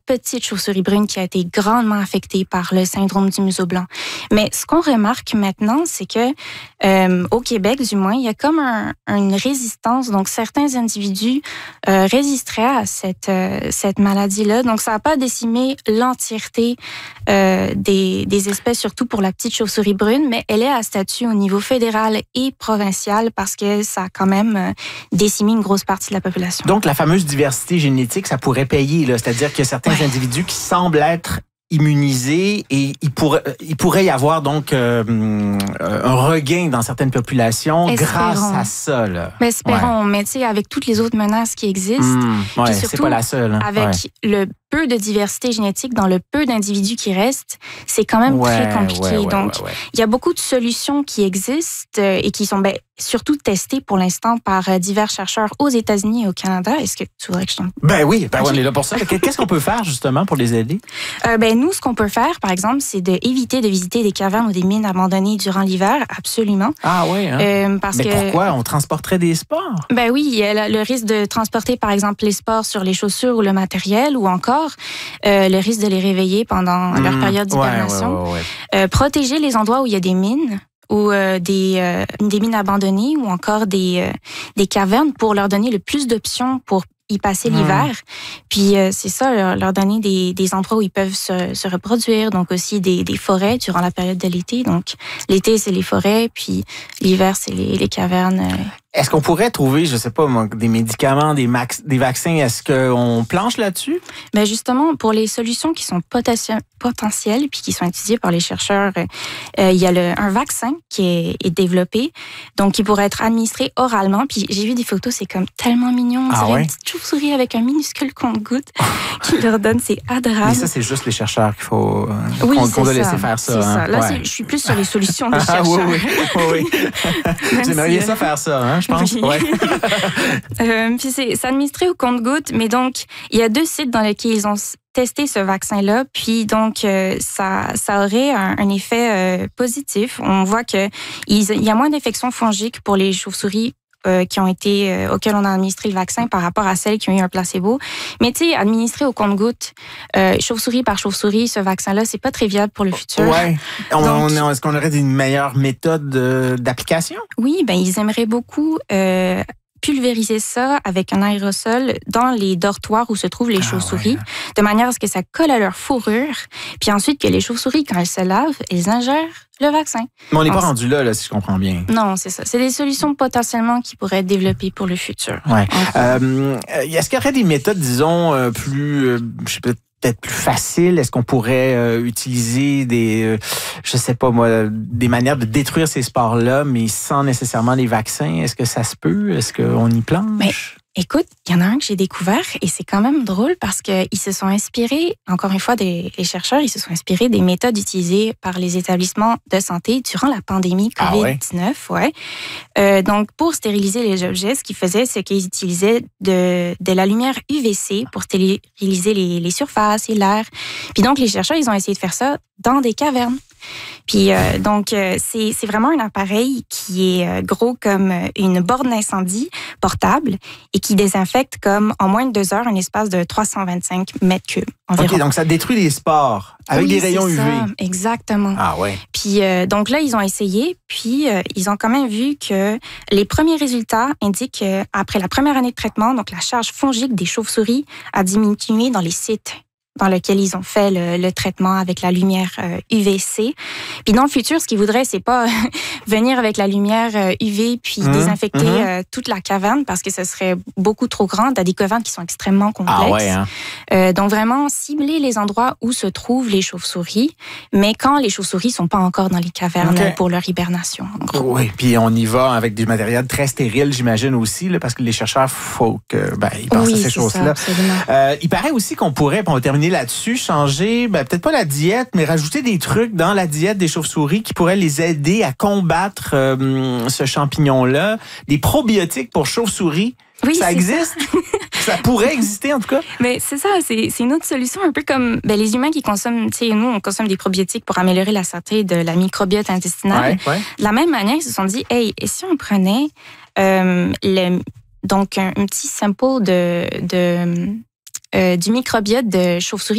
petite chauve-souris brune qui a été grandement affectée par le syndrome du museau blanc. Mais ce qu'on remarque maintenant, c'est que au Québec, du moins, il y a comme une résistance. Donc, certains individus résisteraient à cette maladie-là. Donc, ça n'a pas décimé l'entièreté des espèces, surtout pour la petite chauve-souris brune, mais elle est à statut au niveau fédéral et provincial parce que ça a quand même décimé une grosse partie de la population. Donc, la fameuse diversité génétique, ça pourrait payer, là. C'est-à-dire qu'il y a certains individus qui semblent être immunisés et il pourrait y avoir donc un regain dans certaines populations grâce à ça. Là. Mais espérons, mais tu sais, avec toutes les autres menaces qui existent, puis surtout, c'est pas la seule. Hein. Avec le peu de diversité génétique dans le peu d'individus qui restent, c'est quand même très compliqué. Donc, il y a beaucoup de solutions qui existent et qui sont surtout testées pour l'instant par divers chercheurs aux États-Unis et au Canada. Est-ce que tu voudrais que je t'en... Oui, on est là pour ça. Qu'est-ce qu'on peut faire justement pour les aider? Nous, ce qu'on peut faire, par exemple, c'est d'éviter de visiter des cavernes ou des mines abandonnées durant l'hiver, absolument. Ah oui, hein? Mais pourquoi? On transporterait des sports? Oui, il y a le risque de transporter, par exemple, les sports sur les chaussures ou le matériel, ou encore le risque de les réveiller pendant leur période d'hibernation. Protéger les endroits où il y a des mines ou des mines abandonnées ou encore des cavernes pour leur donner le plus d'options pour y passer l'hiver. Puis c'est ça, leur donner des endroits où ils peuvent se reproduire. Donc aussi des forêts durant la période de l'été. Donc l'été, c'est les forêts, puis l'hiver, c'est les cavernes. Est-ce qu'on pourrait trouver, je sais pas, des médicaments, des vaccins? Est-ce qu'on planche là-dessus? Justement, pour les solutions qui sont potentielles puis qui sont étudiées par les chercheurs, il y a un vaccin qui est développé, donc qui pourrait être administré oralement. Puis j'ai vu des photos, c'est comme tellement mignon. On dirait une petite chauve-souris avec un minuscule compte-goutte qui leur donne, c'est adorable. Mais ça, c'est juste les chercheurs qu'il faut qu'on doit laisser faire ça. C'est ça. Là, je suis plus sur les solutions des chercheurs. Oui. J'aimerais bien ça faire ça, hein? Je pense. Puis c'est administré au compte-gouttes, mais donc il y a 2 sites dans lesquels ils ont testé ce vaccin-là, puis donc ça aurait un effet positif. On voit que il y a moins d'infections fongiques pour les chauves-souris auxquelles on a administré le vaccin par rapport à celles qui ont eu un placebo. Mais tu sais, administré au compte-gouttes, chauve-souris par chauve-souris, ce vaccin-là, c'est pas très viable pour le futur. Ouais. Est-ce qu'on aurait une meilleure méthode d'application? Oui, ils aimeraient beaucoup pulvériser ça avec un aérosol dans les dortoirs où se trouvent les chauves-souris, de manière à ce que ça colle à leur fourrure, puis ensuite que les chauves-souris, quand elles se lavent, elles ingèrent le vaccin. Mais on n'est pas rendu là, si je comprends bien. Non, c'est ça. C'est des solutions potentiellement qui pourraient être développées pour le futur. Ouais. Est-ce qu'il y aurait des méthodes, disons, plus, peut-être plus faciles? Est-ce qu'on pourrait utiliser des manières de détruire ces spores-là, mais sans nécessairement les vaccins? Est-ce que ça se peut? Est-ce qu'on y planche? Écoute, il y en a un que j'ai découvert et c'est quand même drôle parce qu'ils se sont inspirés, encore une fois, les chercheurs, ils se sont inspirés des méthodes utilisées par les établissements de santé durant la pandémie COVID-19. Donc, pour stériliser les objets, ce qu'ils faisaient, c'est qu'ils utilisaient de la lumière UVC pour stériliser les surfaces et l'air. Puis donc, les chercheurs, ils ont essayé de faire ça dans des cavernes. Puis c'est vraiment un appareil qui est gros comme une borne d'incendie portable et qui désinfecte comme en moins de 2 heures un espace de 325 mètres cubes environ. OK, donc ça détruit les spores avec des rayons UV. Ça, exactement. Ah ouais. Puis donc là, ils ont essayé, puis ils ont quand même vu que les premiers résultats indiquent qu'après la première année de traitement, donc la charge fongique des chauves-souris a diminué dans les sites dans lequel ils ont fait le traitement avec la lumière UVC. Puis dans le futur, ce qu'ils voudraient, c'est pas venir avec la lumière UV puis désinfecter toute la caverne parce que ce serait beaucoup trop grand. T'as des cavernes qui sont extrêmement complexes. Donc vraiment cibler les endroits où se trouvent les chauves-souris, mais quand les chauves-souris sont pas encore dans les cavernes pour leur hibernation. Oui, puis on y va avec du matériel très stérile, j'imagine aussi, là, parce que les chercheurs, faut que ils pensent à ces choses-là. Il paraît aussi qu'on pourrait, pour terminer là-dessus, changer, peut-être pas la diète, mais rajouter des trucs dans la diète des chauves-souris qui pourraient les aider à combattre ce champignon-là. Des probiotiques pour chauves-souris. Oui, ça existe? Ça pourrait exister, en tout cas? Mais c'est ça, c'est une autre solution, un peu comme les humains qui consomment, nous, on consomme des probiotiques pour améliorer la santé de la microbiote intestinale. De la même manière, ils se sont dit, et si on prenait donc un petit sample du microbiote de chauve-souris